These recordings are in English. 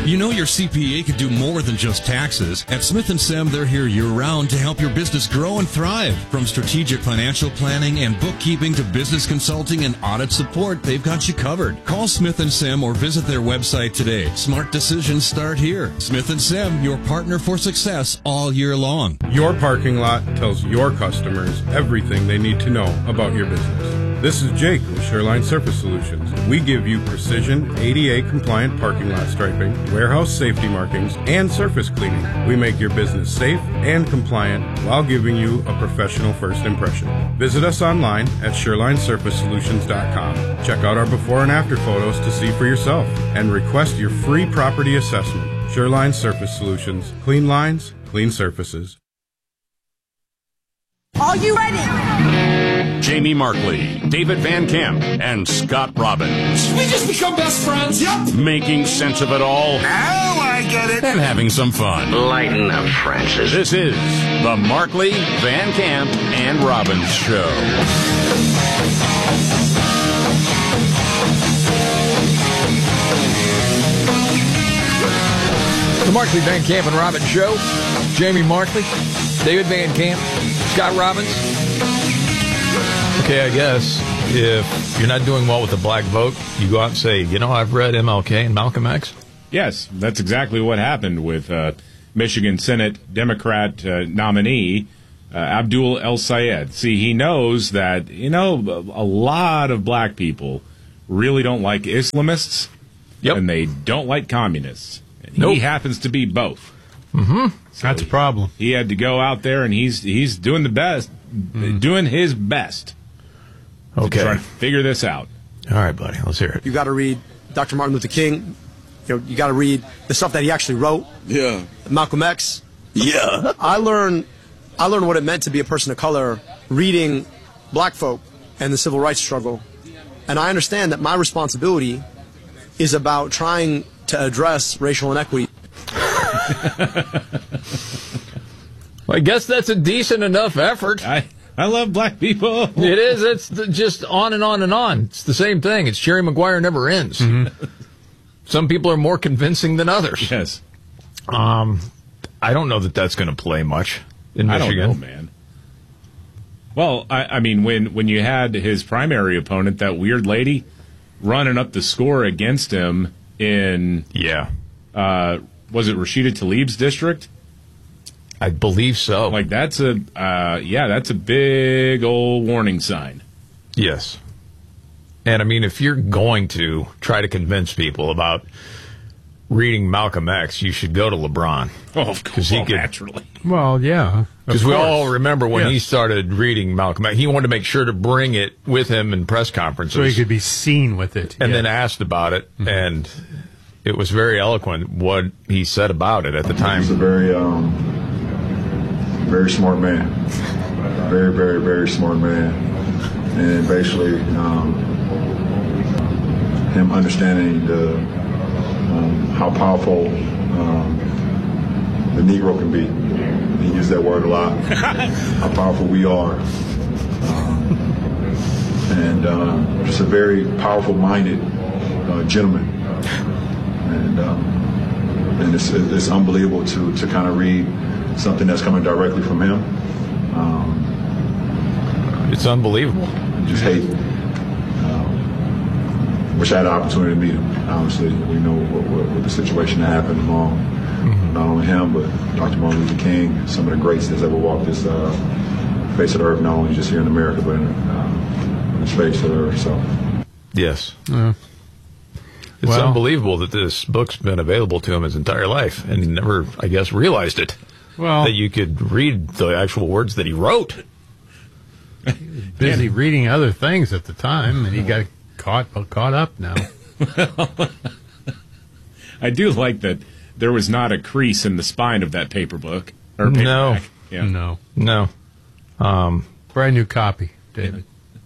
You know your CPA could do more than just taxes. At Smith & Sem, they're here year-round to help your business grow and thrive. From strategic financial planning and bookkeeping to business consulting and audit support, they've got you covered. Call Smith & Sem or visit their website today. Smart decisions start here. Smith & Sem, your partner for success all year long. Your parking lot tells your customers everything they need to know about your business. This is Jake with Shoreline Surface Solutions. We give you precision ADA-compliant parking lot striping, warehouse safety markings, and surface cleaning. We make your business safe and compliant while giving you a professional first impression. Visit us online at ShorelineSurfaceSolutions.com. Check out our before and after photos to see for yourself and request your free property assessment. Shoreline Surface Solutions. Clean lines, clean surfaces. Are you ready? Jamie Markley, David Van Camp, and Scott Robbins. We just become best friends. Yep. Making sense of it all. Now I get it. And having some fun. Lighten up, Francis. This is the Markley, Van Camp, and Robbins Show. The Markley, Van Camp, and Robbins Show. Jamie Markley, David Van Camp, Scott Robbins. Okay, I guess if you're not doing well with the black vote, you go out and say, you know, I've read MLK and Malcolm X. Yes, that's exactly what happened with Michigan Senate Democrat nominee Abdul El-Sayed. See, he knows that, you know, a lot of black people really don't like Islamists, and they don't like communists. And he happens to be both. Mm-hmm. So that's a problem. He had to go out there, and he's doing the best, doing his best. To try to figure this out. All right, buddy. Let's hear it. You got to read Dr. Martin Luther King. You know, you got to read the stuff that he actually wrote. Yeah. Malcolm X. Yeah. I learned what it meant to be a person of color reading black folk and the civil rights struggle. And I understand that my responsibility is about trying to address racial inequity. Well, I guess that's a decent enough effort. I love black people. It is. It's just on and on and on. It's the same thing. It's Jerry Maguire never ends. Mm-hmm. Some people are more convincing than others. Yes. I don't know that that's going to play much in Michigan. I don't know, man. Well, I mean, when you had his primary opponent, that weird lady, running up the score against him in, was it Rashida Tlaib's district? I believe so. Like, that's a big old warning sign. Yes. And, I mean, if you're going to try to convince people about reading Malcolm X, you should go to LeBron. Oh, of course, naturally. Well, yeah. Because we all remember when he started reading Malcolm X, he wanted to make sure to bring it with him in press conferences. So he could be seen with it. And then asked about it, and it was very eloquent what he said about it at the time. He's a very smart man. Very, very, very smart man. And basically, him understanding how powerful the Negro can be. He used that word a lot. How powerful we are. And just a very powerful-minded gentleman. And it's unbelievable to kind of read something that's coming directly from him. It's unbelievable. Just hate. Wish I had the opportunity to meet him. Obviously, we know what the situation that happened among not only him, but Dr. Martin Luther King, some of the greats that's ever walked this face of the earth, not only just here in America, but in the space of the earth. So, yes. It's unbelievable that this book's been available to him his entire life, and he never, I guess, realized it. Well, that you could read the actual words that he wrote. Busy reading other things at the time, and he got caught up now. I do like that there was not a crease in the spine of that paper book. Or paperback. No. Brand new copy, David.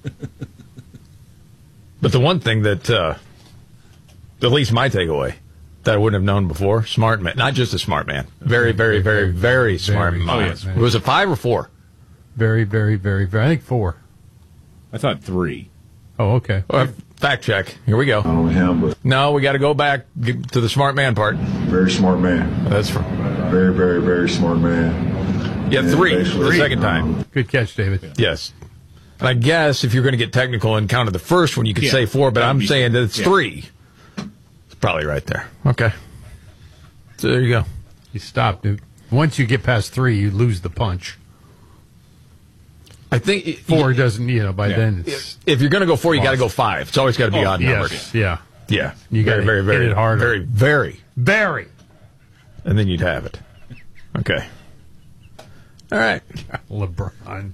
But the one thing that, at least my takeaway, that I wouldn't have known before, smart man. Not just a smart man. Very, very, very, very smart man. Oh, yes. Was it 5 or 4? Very, very, very, very. I think 4. I thought 3. Oh, okay. Fact check. Here we go. Not only him, but No, we got to go back to the smart man part. very smart man. That's from. Very, very, very smart man. Yeah, And three. basically, The second time. Good catch, David. Yes. And I guess if you're going to get technical and count the first one, you could Yeah, say 4, but that'd I'm be- saying that it's yeah. 3. It's probably right there. Okay. So there you go. You stopped. Once you get past 3, you lose the punch. I think 4 doesn't, by Yeah. then it's... if you're going to go 4, you got to go 5. It's always got to be odd numbers. Yes, yeah. Yeah. You gotta very, very, hit it harder. very, very. Barry. And then you'd have it. Okay. All right. LeBron.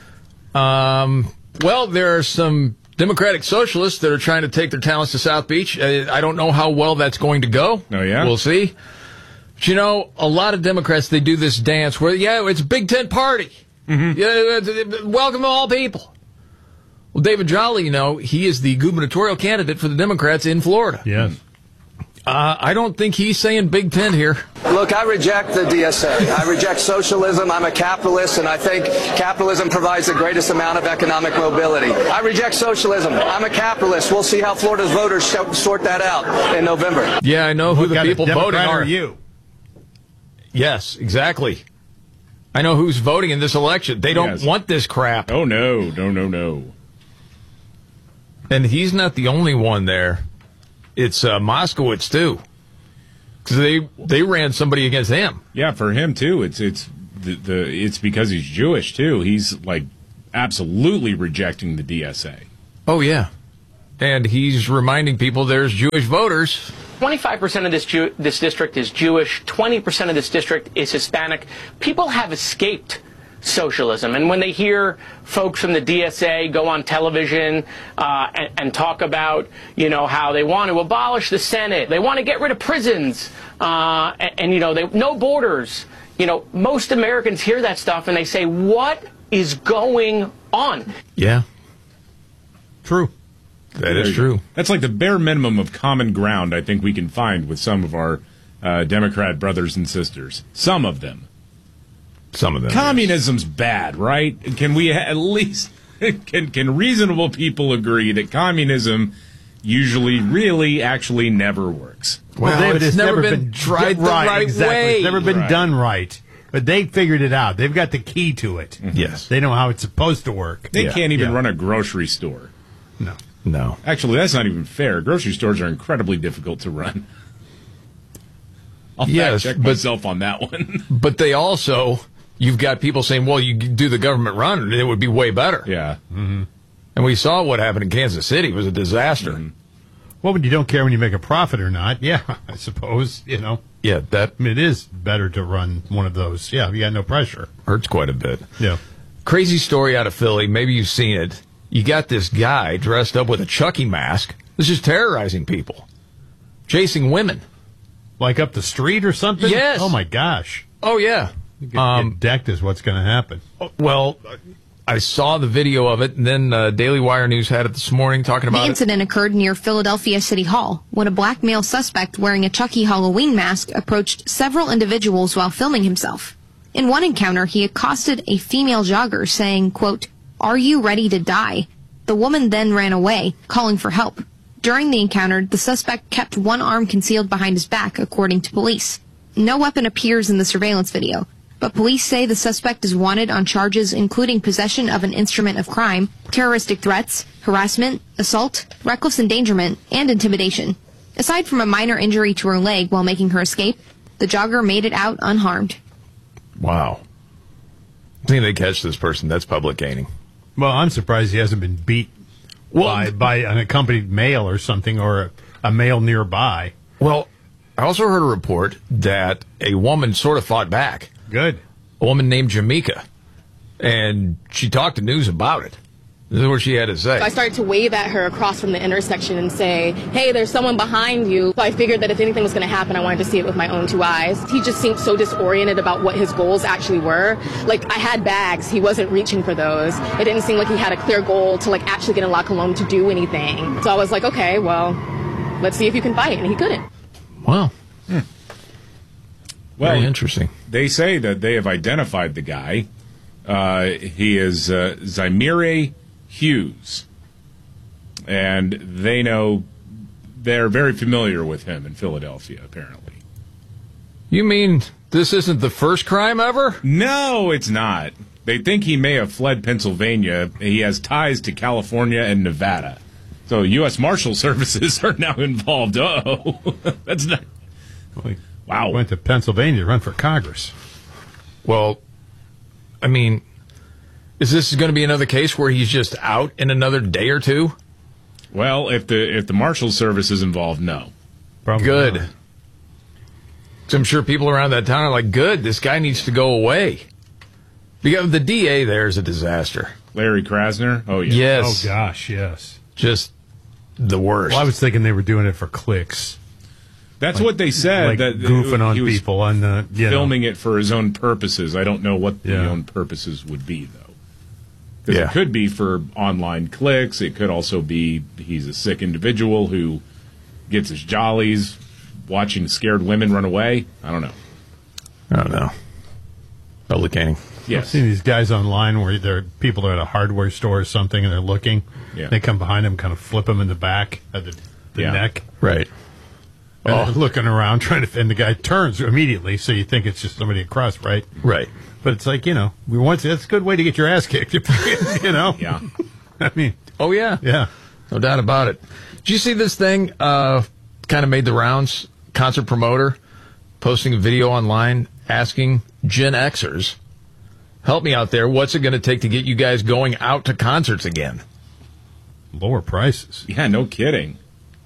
Well, there are some Democratic socialists that are trying to take their talents to South Beach. I don't know how well that's going to go. Oh, yeah? We'll see. But, a lot of Democrats, they do this dance where, it's a big tent party. Mm-hmm. Yeah, welcome all people. Well, David Jolly, he is the gubernatorial candidate for the Democrats in Florida. Yes. I don't think he's saying big tent here. Look, I reject the DSA. I reject socialism. I'm a capitalist, and I think capitalism provides the greatest amount of economic mobility. I reject socialism. I'm a capitalist. We'll see how Florida's voters sort that out in November. Yeah, I know who the Got a people voting Democrat are. or you? Yes, exactly. I know who's voting in this election. They don't want this crap. Oh, no. No. And he's not the only one there. It's Moskowitz, too. Because they ran somebody against him. Yeah, for him, too. It's because he's Jewish, too. He's, absolutely rejecting the DSA. Oh, yeah. And he's reminding people there's Jewish voters. 25% of this district is Jewish. 20% of this district is Hispanic. People have escaped socialism, and when they hear folks from the DSA go on television and talk about how they want to abolish the Senate, they want to get rid of prisons, no borders, most Americans hear that stuff and they say, what is going on? Yeah, true. That is true. That's like the bare minimum of common ground I think we can find with some of our Democrat brothers and sisters. Some of them. Communism's bad, right? Can we at least can reasonable people agree that communism usually really actually never works? Well, David, it's never been tried the right exactly. way. It's never been done right. But they figured it out. They've got the key to it. Mm-hmm. Yes. They know how it's supposed to work. They can't even run a grocery store. No. Actually, that's not even fair. Grocery stores are incredibly difficult to run. I'll fact check myself on that one. But they also, you've got people saying, well, you do the government run and it would be way better. Yeah. Mm-hmm. And we saw what happened in Kansas City. It was a disaster. Mm-hmm. Well, but you don't care when you make a profit or not. Yeah, I suppose, Yeah, it is better to run one of those. Yeah, you got no pressure. hurts quite a bit. Yeah. Crazy story out of Philly. Maybe you've seen it. You got this guy dressed up with a Chucky mask. This is terrorizing people. Chasing women. Like up the street or something? Yes. Oh, my gosh. Oh, yeah. Get decked is what's going to happen. Well, I saw the video of it, and then Daily Wire News had it this morning talking about The incident occurred near Philadelphia City Hall when a black male suspect wearing a Chucky Halloween mask approached several individuals while filming himself. In one encounter, he accosted a female jogger saying, quote, "Are you ready to die?" The woman then ran away, calling for help. During the encounter, the suspect kept one arm concealed behind his back, according to police. No weapon appears in the surveillance video, but police say the suspect is wanted on charges including possession of an instrument of crime, terroristic threats, harassment, assault, reckless endangerment, and intimidation. Aside from a minor injury to her leg while making her escape, the jogger made it out unharmed. Wow. I think they catch this person. That's public gaining. Well, I'm surprised he hasn't been beat by an accompanied male or something, or a male nearby. Well, I also heard a report that a woman sort of fought back. Good. A woman named Jamaica. And she talked to news about it. This is what she had to say. So I started to wave at her across from the intersection and say, hey, there's someone behind you. So I figured that if anything was going to happen, I wanted to see it with my own two eyes. He just seemed so disoriented about what his goals actually were. Like, I had bags. He wasn't reaching for those. It didn't seem like he had a clear goal to, actually get in La Colombe to do anything. So I was like, okay, well, let's see if you can fight. And he couldn't. Wow. Well, very interesting. They say that they have identified the guy. He is Zymire Hughes. And they're very familiar with him in Philadelphia, apparently. You mean this isn't the first crime ever? No, it's not. They think he may have fled Pennsylvania. He has ties to California and Nevada. So U.S. Marshal Services are now involved. Uh-oh. That's not... Wow. Went to Pennsylvania to run for Congress. Well, I mean, is this going to be another case where he's just out in another day or two? Well, if the Marshal Service is involved, no. Probably good. not. So I'm sure people around that town are like, good, this guy needs to go away. Because the DA there is a disaster. Larry Krasner? Oh, yeah. Yes. Oh, gosh, yes. Just the worst. Well, I was thinking they were doing it for clicks. That's what they said. Like that goofing on he was people. On filming it for his own purposes. I don't know what the own purposes would be, though. Because it could be for online clicks. It could also be he's a sick individual who gets his jollies watching scared women run away. I don't know. Publicating. Yes. I've seen these guys online where they're people are at a hardware store or something and they're looking. Yeah. They come behind them, kind of flip them in the back of the neck. Right. And they're looking around trying to, and the guy turns immediately, so you think it's just somebody across, right? Right. But it's like, that's a good way to get your ass kicked, Yeah. I mean. Oh, yeah. Yeah. No doubt about it. Did you see this thing kind of made the rounds? Concert promoter posting a video online asking Gen Xers, help me out there. What's it going to take to get you guys going out to concerts again? Lower prices. Yeah, no kidding.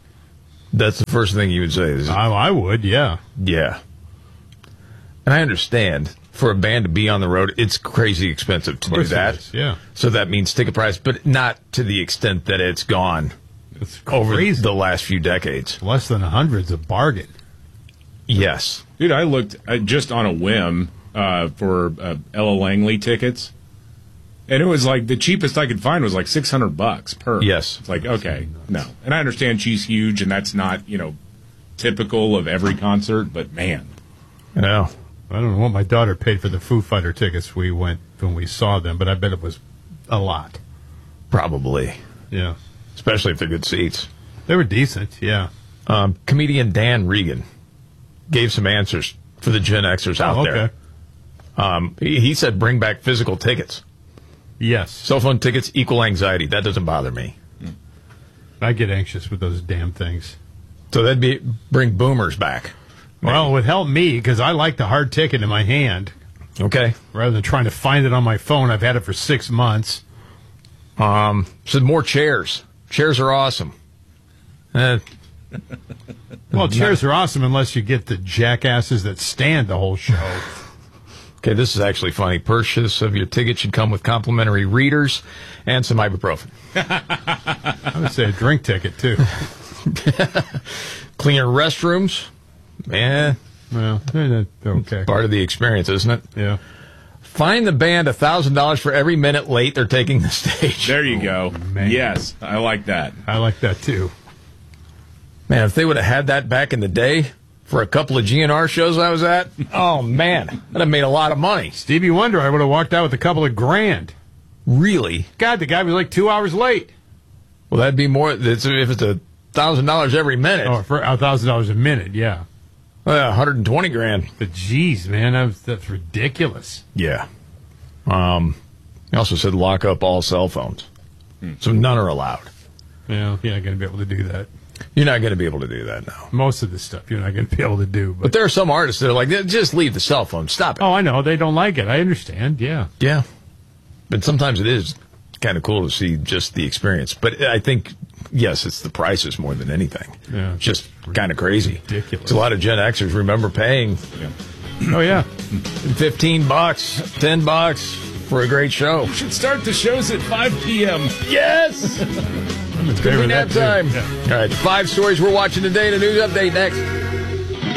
That's the first thing you would say. I would, yeah. Yeah. And I understand for a band to be on the road, it's crazy expensive to do that. Yeah. So that means ticket price, but not to the extent that it's gone over the last few decades. Less than 100's a bargain. Yes. Dude, I looked just on a whim for Ella Langley tickets, and it was like the cheapest I could find was like $600 per. Yes. It's like, okay, no. And I understand she's huge, and that's not, typical of every concert, but man. No. I don't know what my daughter paid for the Foo Fighter tickets we went when we saw them, but I bet it was a lot. Probably. Yeah. Especially if they're good seats. They were decent, yeah. Comedian Dan Regan gave some answers for the Gen Xers out there. He said bring back physical tickets. Yes. Cell phone tickets equal anxiety. That doesn't bother me. I get anxious with those damn things. So that'd be bring boomers back. Well, it would help me because I like the hard ticket in my hand. Okay. Rather than trying to find it on my phone. I've had it for 6 months. So more chairs. Chairs are awesome. Well, chairs are awesome unless you get the jackasses that stand the whole show. Okay, this is actually funny. Purchase of your ticket should come with complimentary readers and some ibuprofen. I would say a drink ticket, too. Cleaner restrooms. Yeah. Well, they're okay. Part of the experience, isn't it? Yeah. Fine the band $1,000 for every minute late they're taking the stage. There you go. Man. Yes, I like that. I like that, too. Man, if they would have had that back in the day for a couple of GNR shows I was at, oh, man, that'd have made a lot of money. Stevie Wonder, I would have walked out with a couple of grand. Really? God, the guy was like 2 hours late. Well, that'd be more if it's $1,000 every minute. Oh, for $1,000 a minute, yeah. 120 grand. But geez, man, that's ridiculous. Yeah. He also said lock up all cell phones. So none are allowed. Yeah, you're not going to be able to do that. You're not going to be able to do that now. Most of the stuff you're not going to be able to do. But there are some artists that are like, just leave the cell phone. Stop it. Oh, I know. They don't like it. I understand. Yeah. Yeah. But sometimes it is kind of cool to see just the experience. But I think, yes, it's the prices more than anything. Yeah. Just kind of crazy. Ridiculous. It's a lot of Gen Xers remember paying. Yeah. Oh, yeah. $15, $10 for a great show. We should start the shows at 5 p.m. Yes! It's going to be nap time. Yeah. All right, 5 stories we're watching today in a news update next.